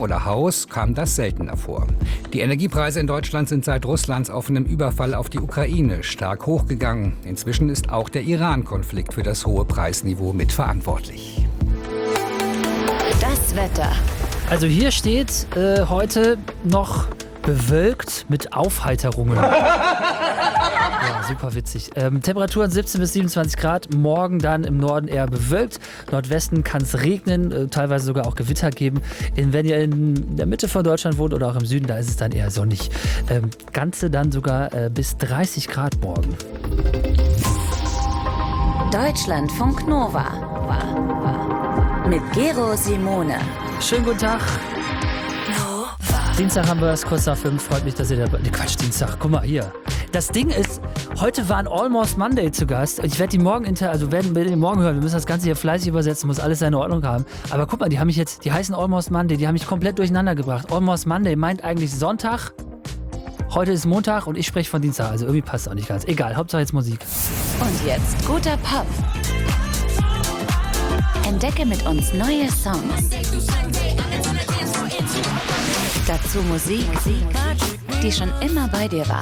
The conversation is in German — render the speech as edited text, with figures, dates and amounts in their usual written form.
oder Haus kam das seltener vor. Die Energiepreise in Deutschland sind seit Russlands offenem Überfall auf die Ukraine stark hochgegangen. Inzwischen ist auch der Iran-Konflikt für das hohe Preisniveau mitverantwortlich. Das Wetter. Also hier steht heute noch bewölkt mit Aufheiterungen. Ja, super witzig. Temperaturen 17 bis 27 Grad. Morgen dann im Norden eher bewölkt. Nordwesten kann es regnen, teilweise sogar auch Gewitter geben. Wenn ihr in der Mitte von Deutschland wohnt oder auch im Süden, da ist es dann eher sonnig. Ganze dann sogar bis 30 Grad morgen. Deutschlandfunk Nova. Mit Gero Simone. Schönen guten Tag. Dienstag haben wir es, kurz nach 5. Freut mich, dass ihr dabei... Quatsch, Dienstag. Guck mal hier. Das Ding ist, heute war ein Almost Monday zu Gast. Ich werde die morgen werden wir den morgen hören. Wir müssen das Ganze hier fleißig übersetzen, muss alles seine Ordnung haben. Aber guck mal, die heißen Almost Monday. Die haben mich komplett durcheinander gebracht. Almost Monday meint eigentlich Sonntag. Heute ist Montag und ich spreche von Dienstag. Also irgendwie passt es auch nicht ganz. Egal, Hauptsache jetzt Musik. Und jetzt guter Pop. Entdecke mit uns neue Songs. Dazu Musik, die schon immer bei dir war.